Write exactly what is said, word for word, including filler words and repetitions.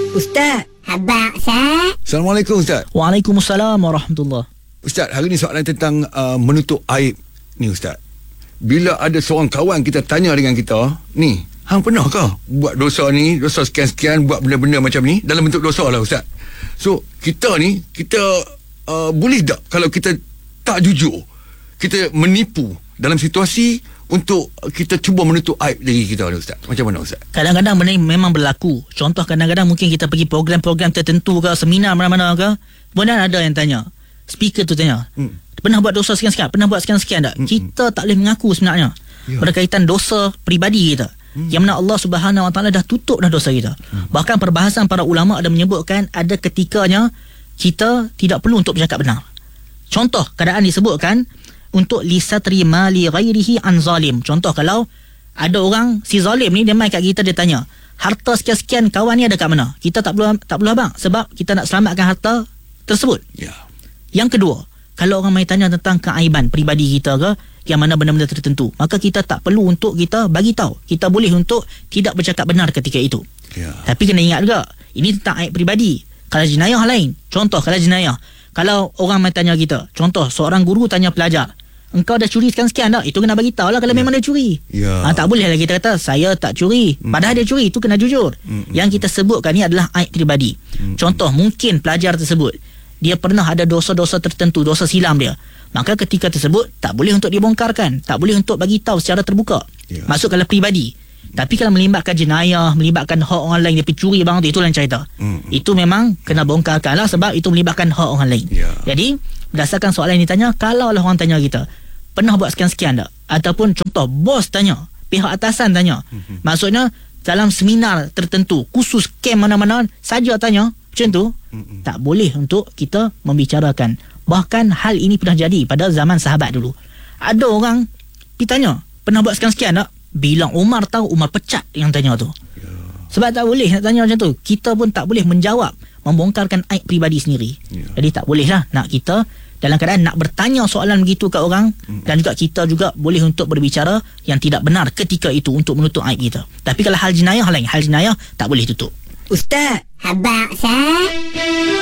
Ustaz. Habaq, Ustaz. Assalamualaikum, Ustaz. Waalaikumsalam warahmatullahi. Ustaz, hari ni soalan tentang uh, menutup aib ni, Ustaz. Bila ada seorang kawan kita tanya dengan kita, ni, hang pernah ke buat dosa ni, dosa sekian-sekian, buat benda-benda macam ni, dalam bentuk dosa lah, Ustaz. So, kita ni, kita uh, boleh tak kalau kita tak jujur, kita menipu dalam situasi untuk kita cuba menutup aib diri kita ni, Ustaz? Macam mana, Ustaz? Kadang-kadang benda ni memang berlaku. Contoh, kadang-kadang mungkin kita pergi program-program tertentu ke, seminar mana-mana ke, kemudian ada yang tanya, speaker tu tanya, hmm. pernah buat dosa sekian-sekian, pernah buat sekian-sekian tak? Hmm. Kita tak boleh mengaku sebenarnya ya. Berkaitan dosa peribadi kita, hmm. yang mana Allah Subhanahu Wa Taala dah tutup dah dosa kita. hmm. Bahkan perbahasan para ulama ada menyebutkan ada ketikanya kita tidak perlu untuk bercakap benar. Contoh, keadaan disebutkan untuk lisatri mali ghairihi an zalim. Contoh, kalau ada orang, si zalim ni dia main kat kita, dia tanya, harta sekian-sekian kawan ni ada kat mana? Kita tak perlu tak perlu abang, sebab kita nak selamatkan harta tersebut. Ya. Yang kedua, kalau orang main tanya tentang keaiban peribadi kita ke, yang mana benda-benda tertentu, maka kita tak perlu untuk kita bagi tahu. Kita boleh untuk tidak bercakap benar ketika itu. Ya. Tapi kena ingat juga, ini tentang aib peribadi. Kalau jenayah lain, contoh kalau jenayah, kalau orang main tanya kita, contoh seorang guru tanya pelajar, engkau dah curi sekian-sekian tak? Itu kena bagi tahu lah kalau ya. memang dia curi. Ya. Ha, tak boleh lah kita kata saya tak curi, hmm. padahal dia curi. Itu kena jujur. hmm. Yang kita sebutkan ni adalah aib peribadi. hmm. Contoh, mungkin pelajar tersebut dia pernah ada dosa-dosa tertentu, dosa silam dia, maka ketika tersebut tak boleh untuk dibongkarkan, tak boleh untuk bagi tahu secara terbuka. ya. Masuk kalau peribadi. Tapi kalau melibatkan jenayah, melibatkan hak orang lain, dia pergi curi barang tu, itu lain cerita. hmm. Itu memang kena bongkarkan lah, sebab itu melibatkan hak orang lain. ya. Jadi berdasarkan soalan yang ditanya, kalau lah orang tanya kita, pernah buat sekian-sekian tak? Ataupun contoh, bos tanya, pihak atasan tanya, hmm. maksudnya dalam seminar tertentu, khusus kem mana-mana saja tanya macam tu, hmm. tak boleh untuk kita membicarakan. Bahkan hal ini pernah jadi pada zaman sahabat dulu. Ada orang pergi tanya, pernah buat sekian-sekian tak? Bilang Umar tahu, Umar pecat yang tanya tu. ya. Sebab tak boleh nak tanya macam tu. Kita pun tak boleh menjawab, membongkarkan aib peribadi sendiri. ya. Jadi tak boleh lah nak kita dalam keadaan nak bertanya soalan begitu kat orang, hmm. dan juga kita juga boleh untuk berbicara yang tidak benar ketika itu untuk menutup aib kita. Tapi kalau hal jenayah lain, hal jenayah tak boleh tutup. Ustaz. Habaq, Ustaz.